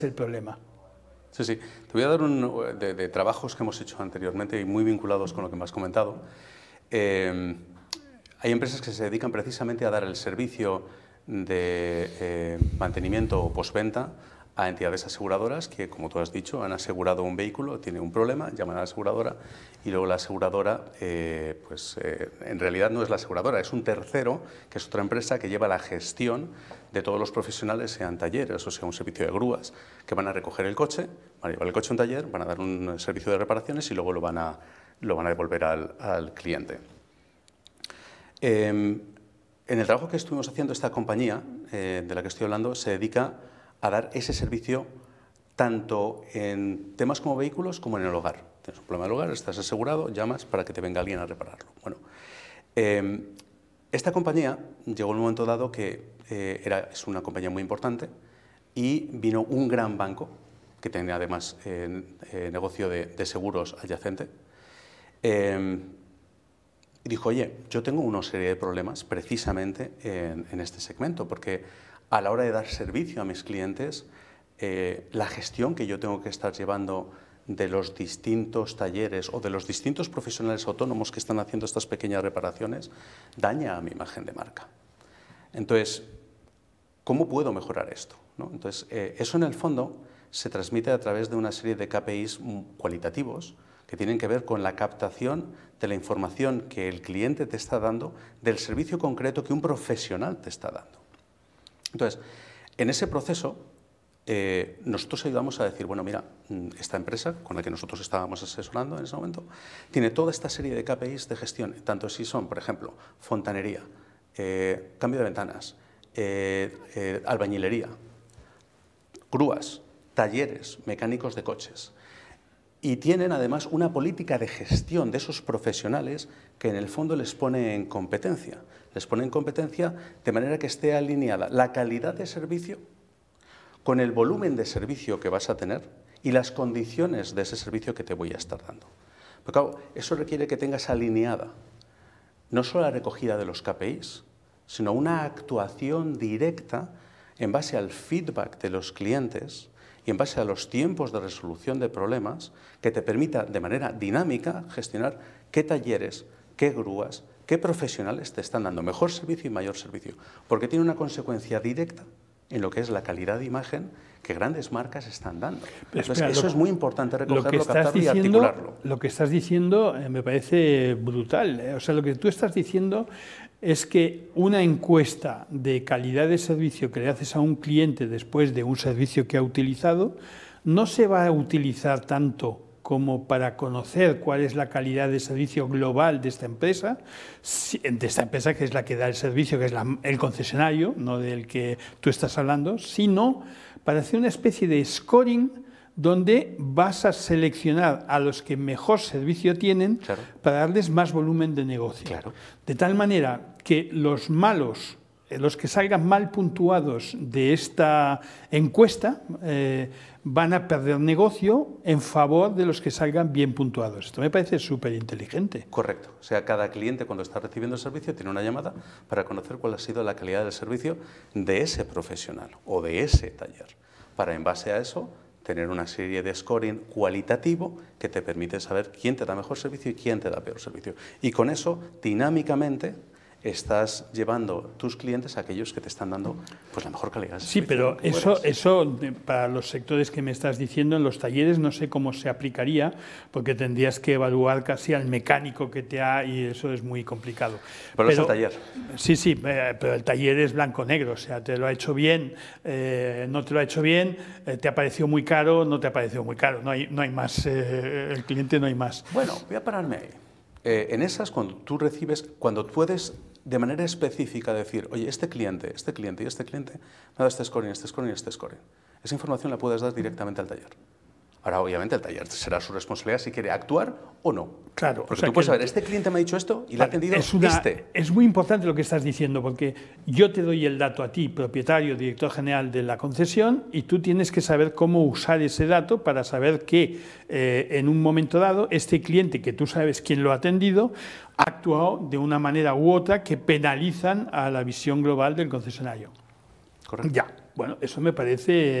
el problema. Sí, sí. Te voy a dar de trabajos que hemos hecho anteriormente y muy vinculados con lo que me has comentado. Hay empresas que se dedican precisamente a dar el servicio de mantenimiento o postventa a entidades aseguradoras que, como tú has dicho, han asegurado un vehículo, tiene un problema, llaman a la aseguradora y luego la aseguradora, en realidad no es la aseguradora, es un tercero, que es otra empresa que lleva la gestión de todos los profesionales, sean talleres o sea un servicio de grúas, que van a recoger el coche, van a llevar el coche a un taller, van a dar un servicio de reparaciones y luego lo van a devolver al cliente. En el trabajo que estuvimos haciendo, esta compañía de la que estoy hablando se dedica a dar ese servicio tanto en temas como vehículos como en el hogar. Tienes un problema en el hogar, estás asegurado, llamas para que te venga alguien a repararlo. Bueno, esta compañía llegó en un momento dado que es una compañía muy importante y vino un gran banco que tenía además negocio de seguros adyacente. Y dijo, oye, yo tengo una serie de problemas precisamente en este segmento, porque a la hora de dar servicio a mis clientes, la gestión que yo tengo que estar llevando de los distintos talleres o de los distintos profesionales autónomos que están haciendo estas pequeñas reparaciones, daña a mi imagen de marca. Entonces, ¿cómo puedo mejorar esto? ¿No? Entonces, eso en el fondo se transmite a través de una serie de KPIs cualitativos que tienen que ver con la captación de la información que el cliente te está dando del servicio concreto que un profesional te está dando. Entonces, en ese proceso, nosotros ayudamos a decir, bueno, mira, esta empresa con la que nosotros estábamos asesorando en ese momento, tiene toda esta serie de KPIs de gestión, tanto si son, por ejemplo, fontanería, cambio de ventanas, albañilería, grúas, talleres, mecánicos de coches. Y tienen además una política de gestión de esos profesionales que en el fondo les pone en competencia. Les pone en competencia de manera que esté alineada la calidad de servicio con el volumen de servicio que vas a tener y las condiciones de ese servicio que te voy a estar dando. Pero claro, eso requiere que tengas alineada no solo la recogida de los KPIs, sino una actuación directa en base al feedback de los clientes y en base a los tiempos de resolución de problemas que te permita de manera dinámica gestionar qué talleres, qué grúas, qué profesionales te están dando mejor servicio y mayor servicio, porque tiene una consecuencia directa en lo que es la calidad de imagen que grandes marcas están dando. Entonces, espera, eso es muy importante recogerlo, captarlo y articularlo. Lo que estás diciendo me parece brutal. O sea, lo que tú estás diciendo es que una encuesta de calidad de servicio que le haces a un cliente después de un servicio que ha utilizado no se va a utilizar tanto como para conocer cuál es la calidad de servicio global de esta empresa que es la que da el servicio, que es el concesionario, no del que tú estás hablando, sino para hacer una especie de scoring donde vas a seleccionar a los que mejor servicio tienen, claro, para darles más volumen de negocio. Claro. De tal manera que los malos, los que salgan mal puntuados de esta encuesta, van a perder negocio en favor de los que salgan bien puntuados. Esto me parece súper inteligente. Correcto. O sea, cada cliente cuando está recibiendo el servicio tiene una llamada para conocer cuál ha sido la calidad del servicio de ese profesional o de ese taller, para en base a eso tener una serie de scoring cualitativo que te permite saber quién te da mejor servicio y quién te da peor servicio. Y con eso, dinámicamente, estás llevando tus clientes a aquellos que te están dando pues, la mejor calidad de servicio. Sí, pero eso para los sectores que me estás diciendo, en los talleres no sé cómo se aplicaría, porque tendrías que evaluar casi al mecánico que te ha, y eso es muy complicado. Pero es el taller. Sí, pero el taller es blanco-negro, o sea, te lo ha hecho bien, no te lo ha hecho bien, te ha parecido muy caro, no te ha parecido muy caro, no hay más, el cliente no hay más. Bueno, voy a pararme ahí. En esas, cuando tú puedes de manera específica decir, oye, este cliente y este cliente me ha dado este scoring, este scoring y este scoring. Esa información la puedes dar directamente al taller. Ahora, obviamente, el taller será su responsabilidad si quiere actuar o no. Claro. Porque tú puedes saber, este cliente me ha dicho esto y le ha atendido este. Es muy importante lo que estás diciendo, porque yo te doy el dato a ti, propietario, director general de la concesión, y tú tienes que saber cómo usar ese dato para saber que en un momento dado este cliente, que tú sabes quién lo ha atendido, ha actuado de una manera u otra que penalizan a la visión global del concesionario. Correcto. Ya, bueno, eso me parece